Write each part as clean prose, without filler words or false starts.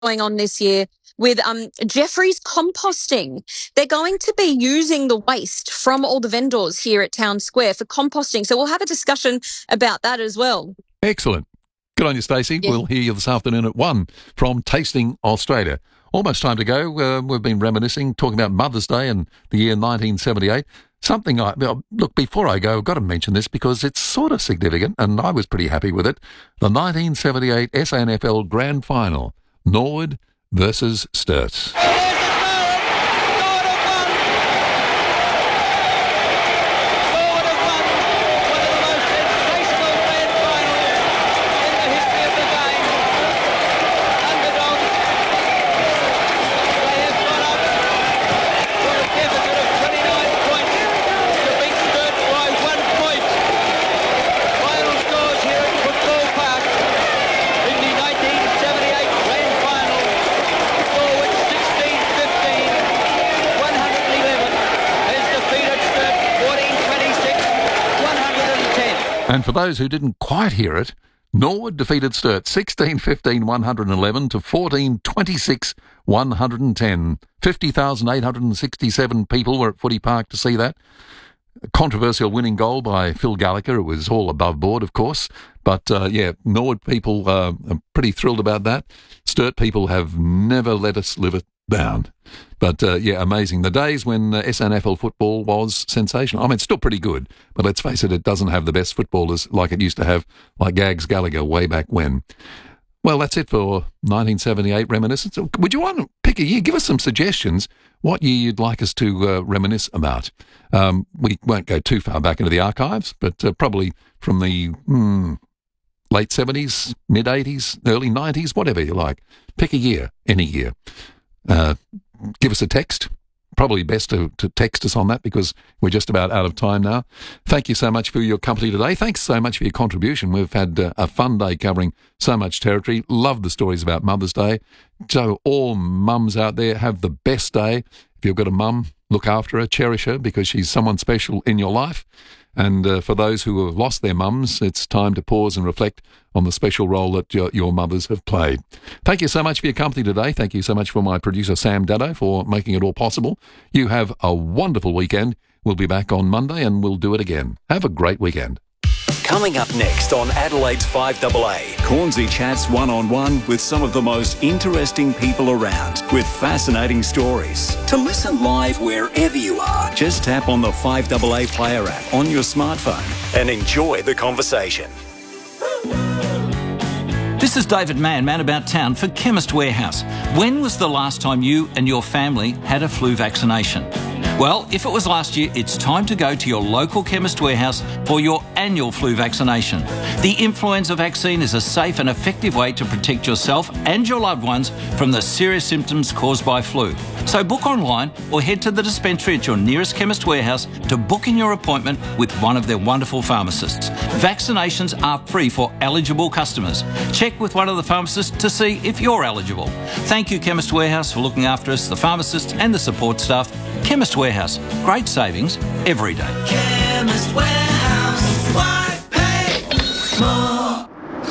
going on this year with Jeffrey's Composting. They're going to be using the waste from all the vendors here at Town Square for composting. So we'll have a discussion about that as well. Excellent. Good on you, Stacey. Yeah. We'll hear you this afternoon at 1 from Tasting Australia. Almost time to go. We've been reminiscing, talking about Mother's Day and the year 1978. Look, before I go, I've got to mention this because it's sort of significant and I was pretty happy with it. The 1978 SANFL Grand Final, Norwood versus Sturt. And for those who didn't quite hear it, Norwood defeated Sturt 16-15-111 to 14-26-110. 50,867 people were at Footy Park to see that. A controversial winning goal by Phil Gallagher. It was all above board, of course. But, Norwood people are pretty thrilled about that. Sturt people have never let us live it down. But, amazing. The days when SANFL football was sensational. I mean, it's still pretty good, but let's face it, it doesn't have the best footballers like it used to have, like Gags Gallagher way back when. Well, that's it for 1978 Reminiscence. Would you want to pick a year? Give us some suggestions what year you'd like us to reminisce about. We won't go too far back into the archives, but probably from the late 70s, mid-80s, early 90s, whatever you like. Pick a year, any year. Give us a text. Probably best to text us on that because we're just about out of time now. Thank you so much for your company today. Thanks so much for your contribution. We've had a fun day covering so much territory. Love the stories about Mother's Day. So all mums out there, have the best day. If you've got a mum, look after her, cherish her because she's someone special in your life. And for those who have lost their mums, it's time to pause and reflect on the special role that your mothers have played. Thank you so much for your company today. Thank you so much for my producer, Sam Dado, for making it all possible. You have a wonderful weekend. We'll be back on Monday and we'll do it again. Have a great weekend. Coming up next on Adelaide's 5AA, Cornsey chats one-on-one with some of the most interesting people around with fascinating stories. To listen live wherever you are, just tap on the 5AA Player app on your smartphone and enjoy the conversation. This is David Mann About Town for Chemist Warehouse. When was the last time you and your family had a flu vaccination? Well, if it was last year, it's time to go to your local Chemist Warehouse for your annual flu vaccination. The influenza vaccine is a safe and effective way to protect yourself and your loved ones from the serious symptoms caused by flu. So book online or head to the dispensary at your nearest Chemist Warehouse to book in your appointment with one of their wonderful pharmacists. Vaccinations are free for eligible customers. Check with one of the pharmacists to see if you're eligible. Thank you, Chemist Warehouse, for looking after us, the pharmacists and the support staff. Chemist Warehouse, great savings every day. Chemist Warehouse, why pay more?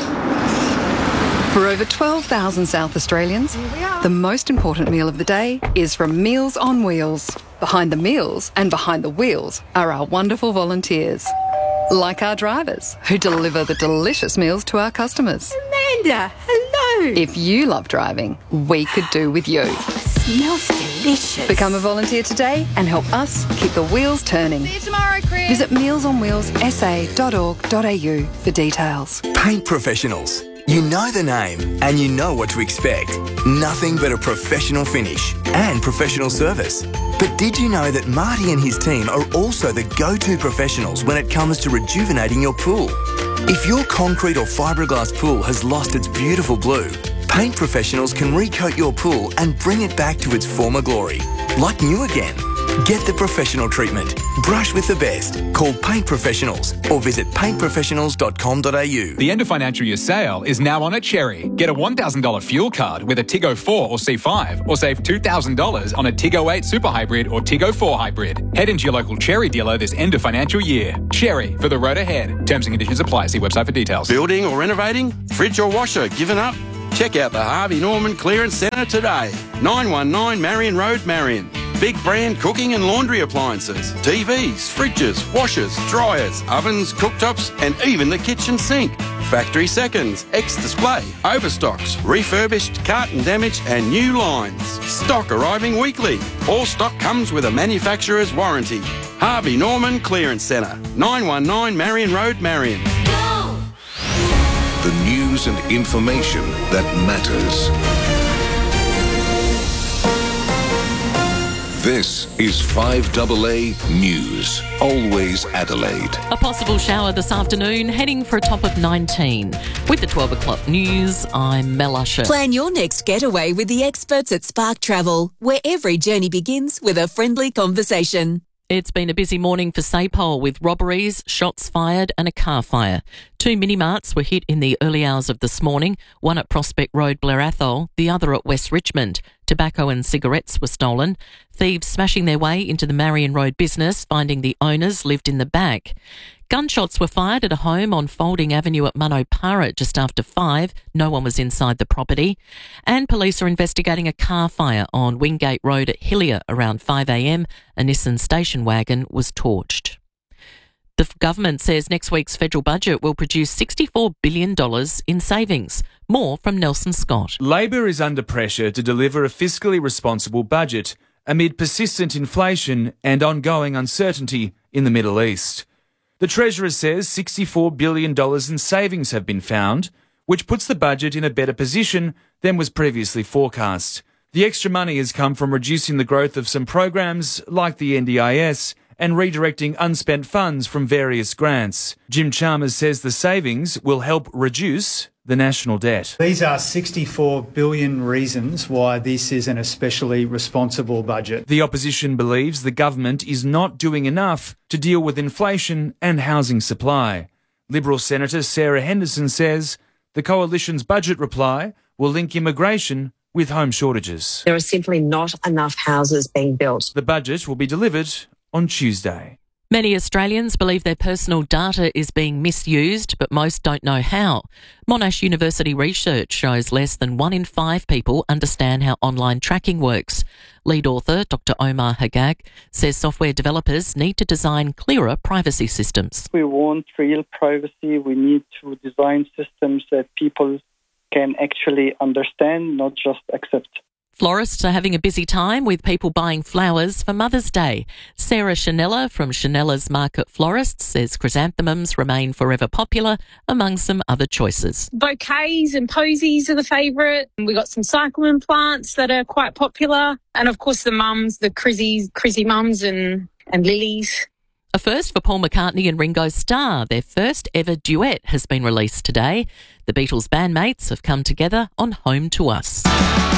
For over 12,000 South Australians, the most important meal of the day is from Meals on Wheels. Behind the meals and behind the wheels are our wonderful volunteers. Like our drivers, who deliver the delicious meals to our customers. Amanda, hello. If you love driving, we could do with you. Smells delicious. Become a volunteer today and help us keep the wheels turning. See you tomorrow, Chris. Visit mealsonwheelssa.org.au for details. Paint professionals. You know the name and you know what to expect. Nothing but a professional finish and professional service. But did you know that Marty and his team are also the go-to professionals when it comes to rejuvenating your pool? If your concrete or fiberglass pool has lost its beautiful blue, Paint Professionals can recoat your pool and bring it back to its former glory, like new again. Get the professional treatment. Brush with the best. Call Paint Professionals or visit paintprofessionals.com.au. The end of financial year sale is now on at Cherry. Get a $1,000 fuel card with a Tiggo 4 or C5 or save $2,000 on a Tiggo 8 Super Hybrid or Tiggo 4 Hybrid. Head into your local Cherry dealer this end of financial year. Cherry, for the road ahead. Terms and conditions apply. See website for details. Building or renovating? Fridge or washer? Given up? Check out the Harvey Norman Clearance Centre today. 919 Marion Road, Marion. Big brand cooking and laundry appliances, TVs, fridges, washers, dryers, ovens, cooktops and even the kitchen sink. Factory seconds, ex-display, overstocks, refurbished, carton damage and new lines. Stock arriving weekly. All stock comes with a manufacturer's warranty. Harvey Norman Clearance Centre, 919 Marion Road, Marion. The news and information that matters. This is 5AA News. Always Adelaide. A possible shower this afternoon, heading for a top of 19. With the 12 o'clock news, I'm Mel Usher. Plan your next getaway with the experts at Spark Travel, where every journey begins with a friendly conversation. It's been a busy morning for SAPOL with robberies, shots fired and a car fire. 2 mini-marts were hit in the early hours of this morning, one at Prospect Road, Blair Athol, the other at West Richmond. Tobacco and cigarettes were stolen. Thieves smashing their way into the Marion Road business, finding the owners lived in the back. Gunshots were fired at a home on Folding Avenue at Munopara just after 5. No one was inside the property. And police are investigating a car fire on Wingate Road at Hillier around 5 a.m. A Nissan station wagon was torched. The government says next week's federal budget will produce $64 billion in savings. More from Nelson Scott. Labor is under pressure to deliver a fiscally responsible budget amid persistent inflation and ongoing uncertainty in the Middle East. The Treasurer says $64 billion in savings have been found, which puts the budget in a better position than was previously forecast. The extra money has come from reducing the growth of some programs like the NDIS and redirecting unspent funds from various grants. Jim Chalmers says the savings will help reduce the national debt. These are 64 billion reasons why this is an especially responsible budget. The opposition believes the government is not doing enough to deal with inflation and housing supply. Liberal Senator Sarah Henderson says the coalition's budget reply will link immigration with home shortages. There are simply not enough houses being built. The budget will be delivered on Tuesday. Many Australians believe their personal data is being misused, but most don't know how. Monash University research shows less than 1 in 5 people understand how online tracking works. Lead author Dr. Omar Hagag says software developers need to design clearer privacy systems. We want real privacy. We need to design systems that people can actually understand, not just accept. Florists are having a busy time with people buying flowers for Mother's Day. Sarah Chanella from Chanella's Market Florists says chrysanthemums remain forever popular among some other choices. Bouquets and posies are the favourite. We've got some cyclamen plants that are quite popular. And of course the mums, the crizzy mums and lilies. A first for Paul McCartney and Ringo Starr. Their first ever duet has been released today. The Beatles bandmates have come together on Home to Us.